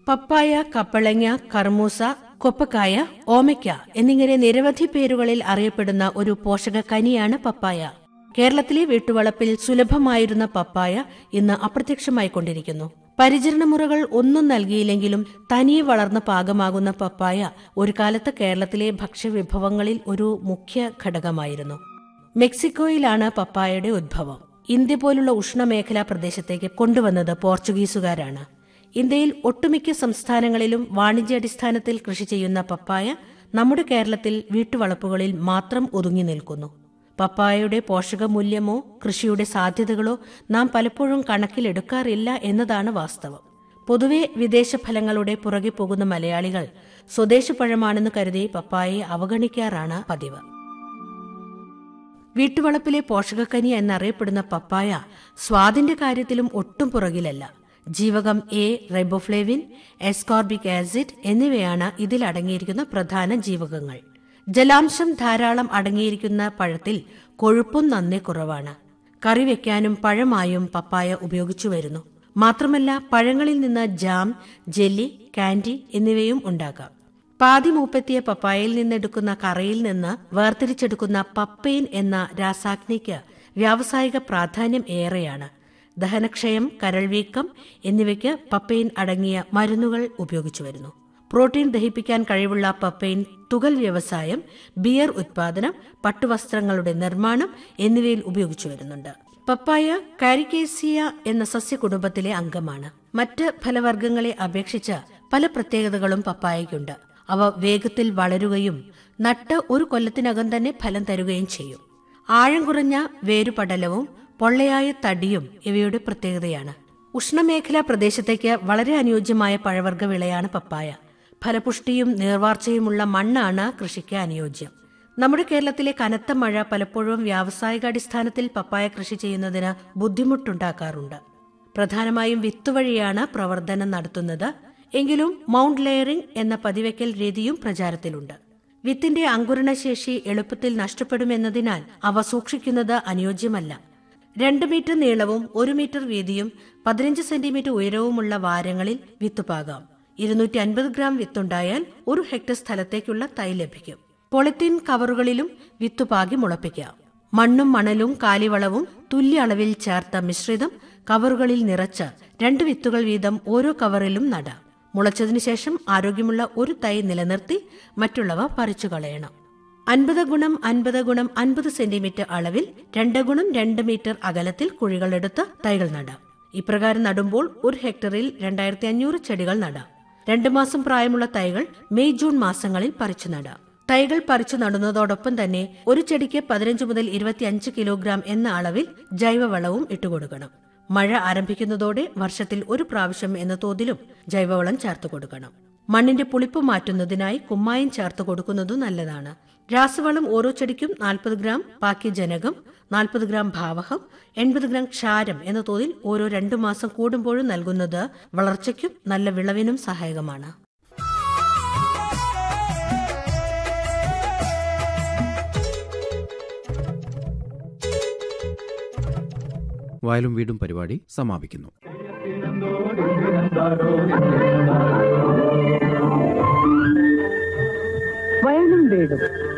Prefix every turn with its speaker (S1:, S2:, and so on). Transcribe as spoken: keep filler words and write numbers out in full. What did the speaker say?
S1: പപ്പായ, കപ്പളങ്ങ, കർമൂസ, കൊപ്പക്കായ, ഓമയ്ക്ക എന്നിങ്ങനെ നിരവധി പേരുകളിൽ അറിയപ്പെടുന്ന ഒരു പോഷക കനിയാണ് പപ്പായ. കേരളത്തിലെ വീട്ടുവളപ്പിൽ സുലഭമായിരുന്ന പപ്പായ ഇന്ന് അപ്രത്യക്ഷമായിക്കൊണ്ടിരിക്കുന്നു. പരിചരണമുറകൾ ഒന്നും നൽകിയില്ലെങ്കിലും തനിയെ വളർന്ന് പാകമാകുന്ന പപ്പായ ഒരു കാലത്ത് കേരളത്തിലെ ഭക്ഷ്യവിഭവങ്ങളിൽ ഒരു മുഖ്യ ഘടകമായിരുന്നു. മെക്സിക്കോയിലാണ് പപ്പായയുടെ ഉദ്ഭവം. ഇന്ത്യ പോലുള്ള ഉഷ്ണമേഖലാ പ്രദേശത്തേക്ക് കൊണ്ടുവന്നത് പോർച്ചുഗീസുകാരാണ്. ഇന്ത്യയിൽ ഒട്ടുമിക്ക സംസ്ഥാനങ്ങളിലും വാണിജ്യാടിസ്ഥാനത്തിൽ കൃഷി ചെയ്യുന്ന പപ്പായ നമ്മുടെ കേരളത്തിൽ വീട്ടുവളപ്പുകളിൽ മാത്രം ഒതുങ്ങി നിൽക്കുന്നു. പപ്പായയുടെ പോഷകമൂല്യമോ കൃഷിയുടെ സാധ്യതകളോ നാം പലപ്പോഴും കണക്കിലെടുക്കാറില്ല എന്നതാണ് വാസ്തവം. പൊതുവെ വിദേശ ഫലങ്ങളുടെ പുറകെ പോകുന്ന മലയാളികൾ സ്വദേശപഴമാണെന്ന് കരുതി പപ്പായയെ അവഗണിക്കാറാണ് പതിവ്. വീട്ടുവളപ്പിലെ പോഷകക്കനി എന്നറിയപ്പെടുന്ന പപ്പായ സ്വാദിന്റെ കാര്യത്തിലും ഒട്ടും പുറകിലല്ല. ജീവകം എ, റൈബോഫ്ലേവിൻ, എസ്കോർബിക് ആസിഡ് എന്നിവയാണ് ഇതിൽ അടങ്ങിയിരിക്കുന്ന പ്രധാന ജീവകങ്ങൾ. ജലാംശം ധാരാളം അടങ്ങിയിരിക്കുന്ന പഴത്തിൽ കൊഴുപ്പും നന്നേ കുറവാണ്. കറി വെക്കാനും പഴമായും പപ്പായ ഉപയോഗിച്ചു വരുന്നു. മാത്രമല്ല, പഴങ്ങളിൽ നിന്ന് ജാം, ജെല്ലി, കാൻഡി എന്നിവയും ഉണ്ടാക്കാം. പാതി മൂപ്പെത്തിയ പപ്പായയിൽ നിന്നെടുക്കുന്ന കറയിൽ നിന്ന് വേർതിരിച്ചെടുക്കുന്ന പപ്പൈൻ എന്ന രാസാഗ്നിക്ക് വ്യാവസായിക പ്രാധാന്യം ഏറെയാണ്. ദഹനക്ഷയം, കരൾവീക്കം എന്നിവയ്ക്ക് പപ്പൈൻ അടങ്ങിയ മരുന്നുകൾ ഉപയോഗിച്ചു വരുന്നു. പ്രോട്ടീൻ ദഹിപ്പിക്കാൻ കഴിവുള്ള പപ്പൈൻ തുകൽ വ്യവസായം, ബിയർ ഉത്പാദനം, പട്ടുവസ്ത്രങ്ങളുടെ നിർമ്മാണം എന്നിവയിൽ ഉപയോഗിച്ചു വരുന്നുണ്ട്. പപ്പായ കാരിക്കേസിയ എന്ന സസ്യകുടുംബത്തിലെ അംഗമാണ്. മറ്റ് ഫലവർഗ്ഗങ്ങളെ അപേക്ഷിച്ച് പല പ്രത്യേകതകളും പപ്പായയ്ക്കുണ്ട്. അവ വേഗത്തിൽ വളരുകയും നട്ട് ഒരു കൊല്ലത്തിനകം തന്നെ ഫലം തരുകയും ചെയ്യും. ആഴം കുറഞ്ഞ വേരുപടലവും പൊള്ളയായ തടിയും ഇവയുടെ പ്രത്യേകതയാണ്. ഉഷ്ണമേഖലാ പ്രദേശത്തേക്ക് വളരെ അനുയോജ്യമായ പഴവർഗ്ഗ വിളയാണ് പപ്പായ. ഫലപുഷ്ടിയും നീർവാർച്ചയുമുള്ള മണ്ണാണ് കൃഷിക്ക് അനുയോജ്യം. നമ്മുടെ കേരളത്തിലെ കനത്ത മഴ പലപ്പോഴും വ്യാവസായികാടിസ്ഥാനത്തിൽ പപ്പായ കൃഷി ചെയ്യുന്നതിന് ബുദ്ധിമുട്ടുണ്ടാക്കാറുണ്ട്. പ്രധാനമായും വിത്തുവഴിയാണ് പ്രവർത്തനം നടത്തുന്നത്. എങ്കിലും മൗണ്ട് ലെയറിംഗ് എന്ന പതിവയ്ക്കൽ രീതിയും പ്രചാരത്തിലുണ്ട്. വിത്തിന്റെ അങ്കുരണശേഷി എളുപ്പത്തിൽ നഷ്ടപ്പെടുമെന്നതിനാൽ അവ സൂക്ഷിക്കുന്നത് അനുയോജ്യമല്ല. രണ്ട് മീറ്റർ നീളവും ഒരു മീറ്റർ വീതിയും പതിനഞ്ച് സെന്റിമീറ്റർ ഉയരവുമുള്ള വാരങ്ങളിൽ വിത്തുപാകാം. ഇരുന്നൂറ്റി അൻപത് ഗ്രാം വിത്തുണ്ടായാൽ ഒരു ഹെക്ടർ സ്ഥലത്തേക്കുള്ള തൈ ലഭിക്കും. പോളിത്തീൻ കവറുകളിലും വിത്തുപാകി മുളപ്പിക്കാം. മണ്ണും മണലും കാലിവളവും തുല്യ അളവിൽ ചേർത്ത മിശ്രിതം കവറുകളിൽ നിറച്ച് രണ്ട് വിത്തുകൾ വീതം ഓരോ കവറിലും നടാം. മുളച്ചതിനു ശേഷം ആരോഗ്യമുള്ള ഒരു തൈ നിലനിർത്തി മറ്റുള്ളവ പറിച്ചു കളയണം. അൻപത് ഗുണം അൻപത് ഗുണം അൻപത് സെന്റിമീറ്റർ അളവിൽ രണ്ട് ഗുണം രണ്ട് മീറ്റർ അകലത്തിൽ കുഴികളെടുത്ത് തൈകൾ നടാം. ഇപ്രകാരം നടുമ്പോൾ ഒരു ഹെക്ടറിൽ രണ്ടായിരത്തി അഞ്ഞൂറ് ചെടികൾ നടാം. രണ്ടു മാസം പ്രായമുള്ള തൈകൾ മെയ് ജൂൺ മാസങ്ങളിൽ പറിച്ചു നടാം. തൈകൾ പറിച്ചു നടുന്നതോടൊപ്പം തന്നെ ഒരു ചെടിക്ക് പതിനഞ്ച് മുതൽ ഇരുപത്തിയഞ്ച് കിലോഗ്രാം എന്ന അളവിൽ ജൈവവളവും ഇട്ടുകൊടുക്കണം. മഴ ആരംഭിക്കുന്നതോടെ വർഷത്തിൽ ഒരു പ്രാവശ്യം എന്ന തോതിലും ജൈവവളം ചേർത്ത് കൊടുക്കണം. മണ്ണിന്റെ പുളിപ്പ് മാറ്റുന്നതിനായി കുമ്മായം ചേർത്ത് കൊടുക്കുന്നതും നല്ലതാണ്. രാസവളം ഓരോ ചെടിക്കും നാൽപ്പത് ഗ്രാം പാക്യജനകം, നാൽപ്പത് ഗ്രാം ഭാവകം, എൺപത് ഗ്രാം ക്ഷാരം എന്ന തോതിൽ ഓരോ രണ്ടു മാസം കൂടുമ്പോഴും നൽകുന്നത് വളർച്ചയ്ക്കും നല്ല വിളവിനും സഹായകമാണ്.
S2: വയലും വീടും പരിപാടി സമാപിക്കുന്നു.
S3: വയലും വീടും